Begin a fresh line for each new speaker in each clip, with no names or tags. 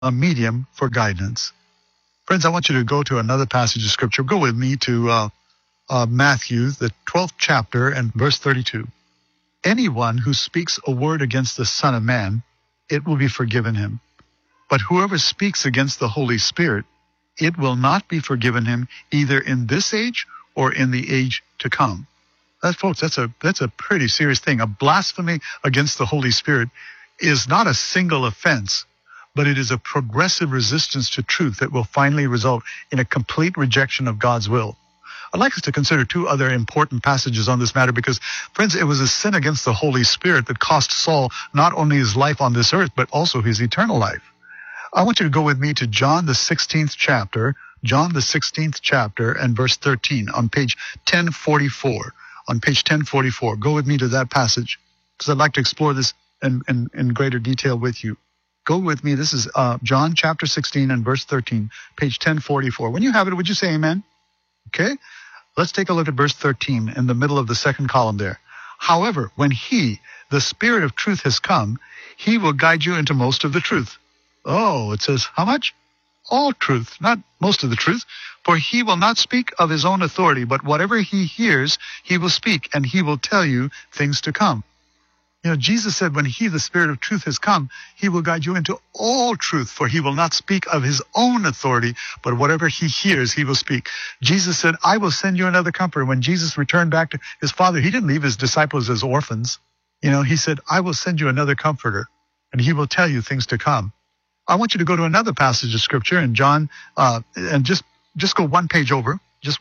a medium for guidance. Friends, I want you to go to another passage of Scripture. Go with me to Matthew, the 12th chapter and verse 32. Anyone who speaks a word against the Son of Man, it will be forgiven him. But whoever speaks against the Holy Spirit, it will not be forgiven him either in this age or in the age to come. Folks, that's a pretty serious thing. A blasphemy against the Holy Spirit is not a single offense, but it is a progressive resistance to truth that will finally result in a complete rejection of God's will. I'd like us to consider two other important passages on this matter because, friends, it was a sin against the Holy Spirit that cost Saul not only his life on this earth, but also his eternal life. I want you to go with me to John the 16th chapter, and verse 13 on page 1044. On page 1044. Go with me to that passage because I'd like to explore this in greater detail with you. Go with me. This is John chapter 16 and verse 13, page 1044. When you have it, would you say amen? Okay. Let's take a look at verse 13 in the middle of the second column there. However, when he, the Spirit of truth, has come, he will guide you into most of the truth. Oh, it says how much? All truth, not most of the truth. For he will not speak of his own authority, but whatever he hears, he will speak, and he will tell you things to come. You know, Jesus said, when he, the Spirit of truth, has come, he will guide you into all truth, for he will not speak of his own authority, but whatever he hears, he will speak. Jesus said, I will send you another comforter. When Jesus returned back to his Father, he didn't leave his disciples as orphans. You know, he said, I will send you another comforter, and he will tell you things to come. I want you to go to another passage of Scripture in John, and just go one page over,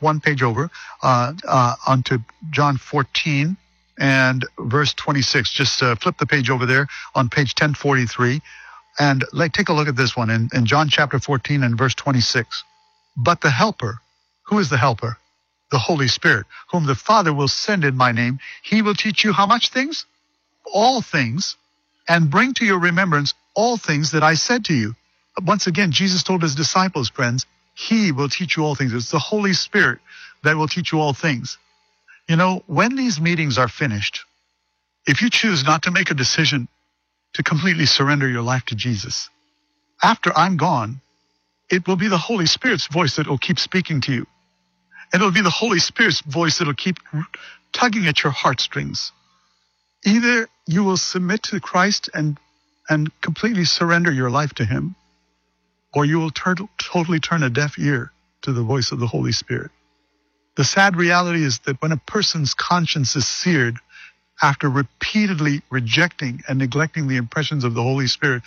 onto John 14 and verse 26. Just flip the page over there on page 1043. And take a look at this one in John chapter 14 and verse 26. But the Helper, who is the Helper? The Holy Spirit, whom the Father will send in my name. He will teach you how much things? All things, and bring to your remembrance all things that I said to you. Once again, Jesus told his disciples, friends, he will teach you all things. It's the Holy Spirit that will teach you all things. You know, when these meetings are finished, if you choose not to make a decision to completely surrender your life to Jesus, after I'm gone, it will be the Holy Spirit's voice that will keep speaking to you. And it'll be the Holy Spirit's voice that will keep tugging at your heartstrings. Either you will submit to Christ and completely surrender your life to him, or you will totally turn a deaf ear to the voice of the Holy Spirit. The sad reality is that when a person's conscience is seared after repeatedly rejecting and neglecting the impressions of the Holy Spirit,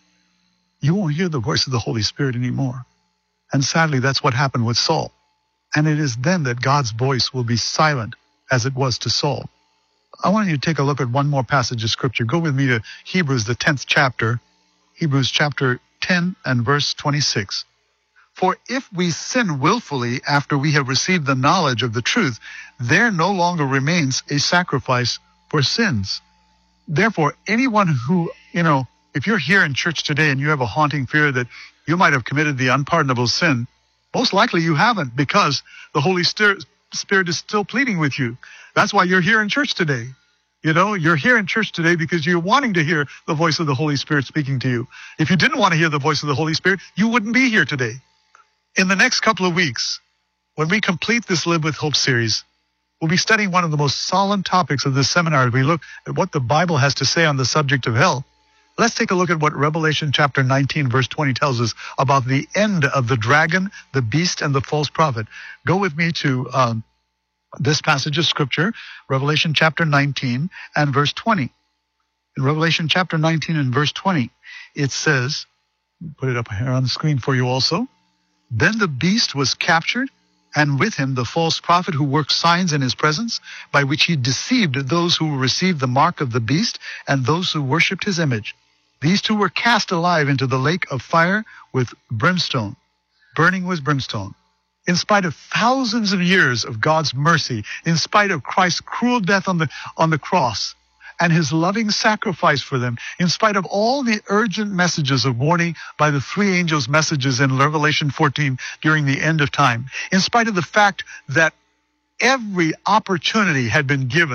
you won't hear the voice of the Holy Spirit anymore. And sadly, that's what happened with Saul. And it is then that God's voice will be silent as it was to Saul. I want you to take a look at one more passage of Scripture. Go with me to Hebrews, the 10th chapter, Hebrews chapter 10 and verse 26. For if we sin willfully after we have received the knowledge of the truth, there no longer remains a sacrifice for sins. Therefore, anyone who, if you're here in church today and you have a haunting fear that you might have committed the unpardonable sin, most likely you haven't, because the Holy Spirit is still pleading with you. That's why you're here in church today. You're here in church today because you're wanting to hear the voice of the Holy Spirit speaking to you. If you didn't want to hear the voice of the Holy Spirit, you wouldn't be here today. In the next couple of weeks, when we complete this Live with Hope series, we'll be studying one of the most solemn topics of this seminar. We look at what the Bible has to say on the subject of hell. Let's take a look at what Revelation chapter 19, verse 20 tells us about the end of the dragon, the beast, and the false prophet. Go with me to this passage of Scripture, Revelation chapter 19 and verse 20. In Revelation chapter 19 and verse 20, it says, put it up here on the screen for you also. Then the beast was captured, and with him the false prophet who worked signs in his presence, by which he deceived those who received the mark of the beast and those who worshipped his image. These two were cast alive into the lake of fire with brimstone, burning with brimstone. In spite of thousands of years of God's mercy, in spite of Christ's cruel death on the cross, and his loving sacrifice for them, in spite of all the urgent messages of warning by the three angels' messages in Revelation 14 during the end of time, in spite of the fact that every opportunity had been given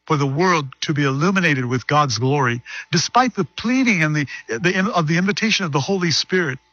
for the world to be illuminated with God's glory, despite the pleading and the invitation of the Holy Spirit.